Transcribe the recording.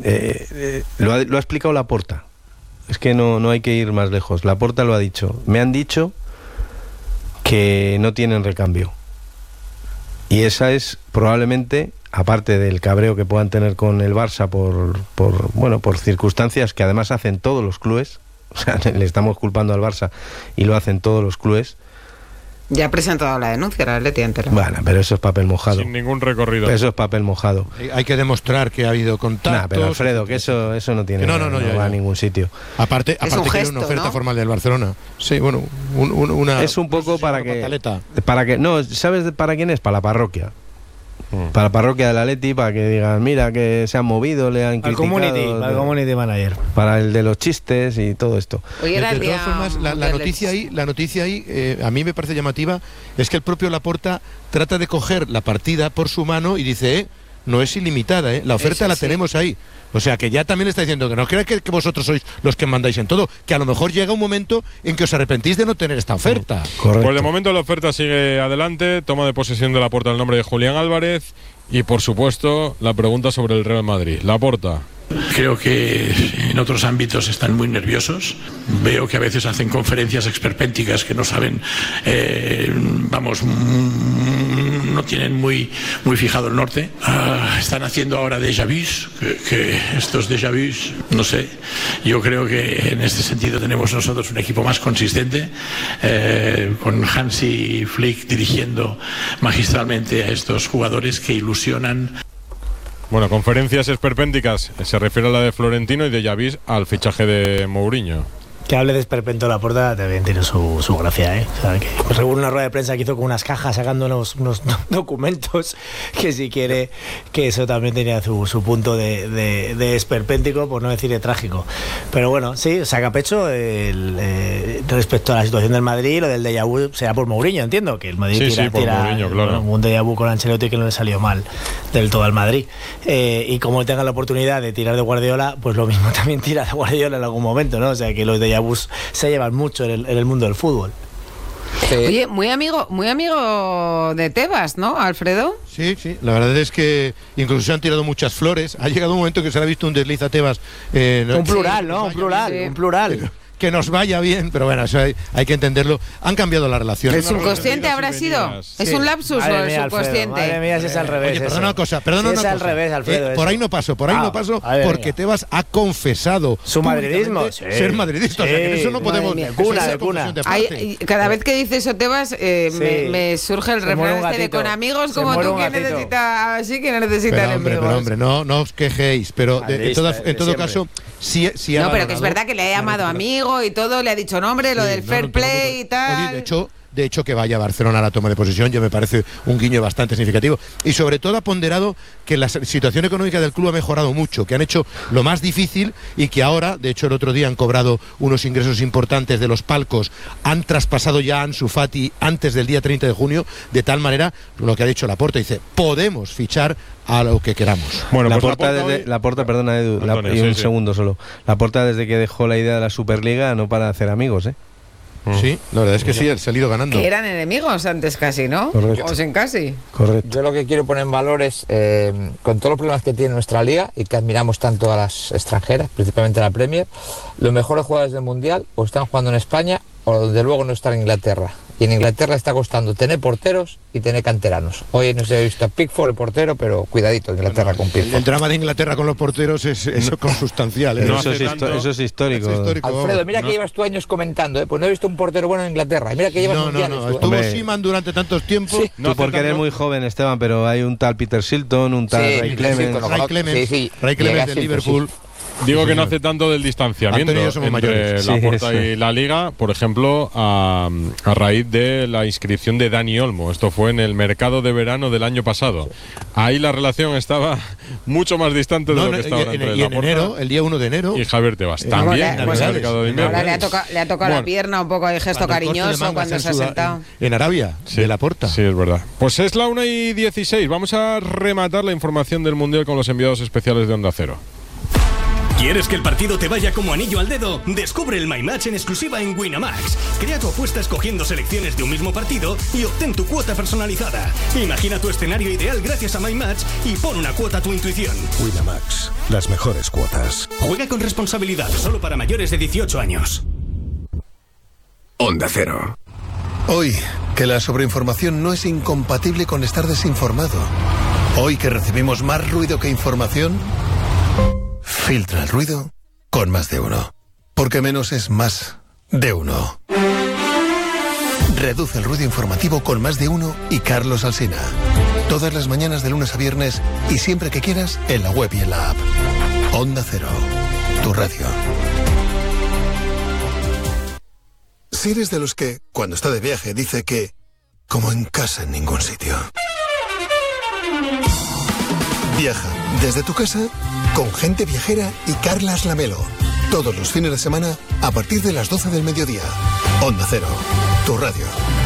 Lo ha explicado Laporta. Es que no hay que ir más lejos. Laporta lo ha dicho. Me han dicho que no tienen recambio. Y esa es probablemente, aparte del cabreo que puedan tener con el Barça por circunstancias que además hacen todos los clubes. O sea, le estamos culpando al Barça y lo hacen todos los clubes. Ya ha presentado la denuncia, la Atleti ante la... Bueno, pero eso es papel mojado. Sin ningún recorrido. Eso es papel mojado. Hay que demostrar que ha habido contactos. Pero Alfredo, que eso no tiene no va a ningún sitio. Aparte un gesto, que hay una oferta, ¿no?, formal del Barcelona. Sí, bueno, una... Es un poco para que... No, ¿sabes para quién es? Para la parroquia. Para la parroquia del Atleti, para que digan, mira, que se han movido, le han criticado. Para el community manager. Para el de los chistes y todo esto. Hoy era de todas formas, la noticia ahí, a mí me parece llamativa, es que el propio Laporta trata de coger la partida por su mano y dice, no es ilimitada, la oferta la tenemos ahí. O sea, que ya también está diciendo que no creáis que vosotros sois los que mandáis en todo, que a lo mejor llega un momento en que os arrepentís de no tener esta oferta. Correcto. Pues de momento la oferta sigue adelante, toma de posesión de Laporta el nombre de Julián Álvarez y, por supuesto, la pregunta sobre el Real Madrid. Laporta. Creo que en otros ámbitos están muy nerviosos. Veo que a veces hacen conferencias esperpénticas que no saben, no tienen muy fijado el norte. Están haciendo ahora déjà vus, que estos déjà vus, no sé. Yo creo que en este sentido tenemos nosotros un equipo más consistente, con Hansi Flick dirigiendo magistralmente a estos jugadores que ilusionan. Bueno, conferencias esperpénticas, se refiere a la de Florentino, y de Javis al fichaje de Mourinho. Que hable de esperpento Laporta también tiene su gracia, O sea, que recuerdo una rueda de prensa que hizo con unas cajas sacando unos documentos, que si quiere, que eso también tenía su punto de esperpéntico, por no decir de trágico. Pero bueno, sí, saca pecho respecto a la situación del Madrid. Lo del déjà vu será por Mourinho, entiendo, que el Madrid tira Mourinho, claro. Un déjà vu con Ancelotti que no le salió mal del todo al Madrid. Y como tenga la oportunidad de tirar de Guardiola, pues lo mismo también tira de Guardiola en algún momento, ¿no? O sea, que los déjà vus se llevan mucho en el mundo del fútbol. Oye, muy amigo de Tebas, ¿no, Alfredo? Sí, la verdad es que incluso se han tirado muchas flores. Ha llegado un momento que se le ha visto un desliz a Tebas. Un plural, ¿no? Un plural. Que nos vaya bien, pero bueno, eso hay que entenderlo. Han cambiado la relación. ¿El subconsciente habrá sido? ¿Es un lapsus o el subconsciente? Madre mía, si es al revés. Oye, perdona una cosa. Es al revés, Alfredo. Por ahí no paso, porque Tebas ha confesado su madridismo. Ser madridista. O sea, que eso no podemos... De cuna. Cada vez que dice eso Tebas, me surge el refrán de con amigos como tú, que necesita así, que no necesitan enemigos. Pero hombre, no os quejéis, pero en todo caso... No, pero que es verdad que le ha llamado amigo y todo, le ha dicho nombre, lo del fair play y tal. Oye, de hecho, que vaya a Barcelona a la toma de posesión, yo me parece un guiño bastante significativo. Y sobre todo ha ponderado que la situación económica del club ha mejorado mucho, que han hecho lo más difícil y que ahora, de hecho el otro día han cobrado unos ingresos importantes de los palcos, han traspasado ya a Ansu Fati antes del día 30 de junio, de tal manera, lo que ha dicho Laporta, dice, podemos fichar a lo que queramos. Bueno, Laporta, perdona Edu, segundo solo. Laporta, desde que dejó la idea de la Superliga, no para de hacer amigos, Sí, la verdad es que sí, se ha ido ganando. Que eran enemigos antes casi, ¿no? Correcto. O sin casi. Correcto. Yo lo que quiero poner en valor es, con todos los problemas que tiene nuestra liga y que admiramos tanto a las extranjeras, principalmente a la Premier, los mejores jugadores del Mundial o están jugando en España o desde luego no están en Inglaterra. Y en Inglaterra está costando tener porteros y tener canteranos. Hoy no se ha visto a Pickford, el portero, pero cuidadito en Inglaterra con Pickford. El drama de Inglaterra con los porteros es consustancial. Eso es histórico. Alfredo, mira que llevas tú años comentando, pues no he visto un portero bueno en Inglaterra. Y mira que llevas mundiales. No. Estuvo Seaman durante tantos tiempos. Sí. Tú porque eres muy joven, Esteban, pero hay un tal Peter Shilton, un tal Ray Clemens. Ray Clemens de Liverpool. Digo que no hace tanto del distanciamiento entre Laporta y la Liga, por ejemplo, a raíz de la inscripción de Dani Olmo. Esto fue en el mercado de verano del año pasado. Ahí la relación estaba mucho más distante de lo que está ahora entre Laporta, el día 1 de enero, y Javier Tebas. También en el mercado de invierno. Ahora le ha tocado la pierna un poco, hay gesto cariñoso cuando se ha sentado. En Arabia, de Laporta. Sí, es verdad. Pues es la 1:16. Vamos a rematar la información del Mundial con los enviados especiales de Onda Cero. ¿Quieres que el partido te vaya como anillo al dedo? Descubre el My Match en exclusiva en Winamax. Crea tu apuesta escogiendo selecciones de un mismo partido y obtén tu cuota personalizada. Imagina tu escenario ideal gracias a My Match y pon una cuota a tu intuición. Winamax, las mejores cuotas. Juega con responsabilidad, solo para mayores de 18 años. Onda Cero. Hoy, que la sobreinformación no es incompatible con estar desinformado. Hoy que recibimos más ruido que información, filtra el ruido con Más de Uno. Porque menos es más de uno. Reduce el ruido informativo con Más de Uno y Carlos Alsina. Todas las mañanas de lunes a viernes y siempre que quieras en la web y en la app. Onda Cero, tu radio. Si eres de los que, cuando está de viaje, dice que como en casa en ningún sitio. Viaja desde tu casa con Gente Viajera y Carlas Lamelo. Todos los fines de semana a partir de las 12 del mediodía. Onda Cero, tu radio.